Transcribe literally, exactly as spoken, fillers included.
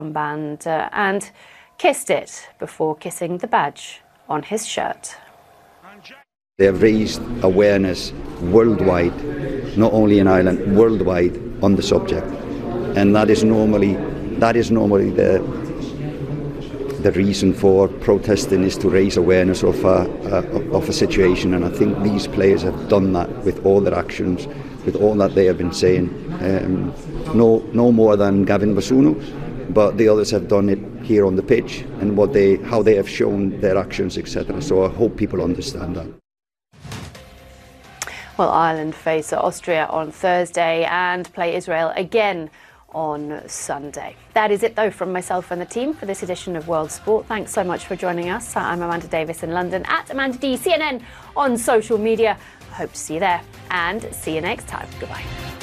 band uh, and kissed it before kissing the badge on his shirt. They have raised awareness worldwide, not only in Ireland, worldwide on the subject, and that is normally that is normally the the reason for protesting, is to raise awareness of a, a of a situation, and I think these players have done that with all their actions, with all that they have been saying. Um, no, no more than Gavin Bazunu, but the others have done it here on the pitch and what they, how they have shown their actions, et cetera. So I hope people understand that. Well, Ireland face Austria on Thursday and play Israel again on Sunday. That is it, though, from myself and the team for this edition of World Sport. Thanks so much for joining us. I'm Amanda Davis in London, at Amanda D C N N on social media. I hope to see you there, and see you next time. Goodbye.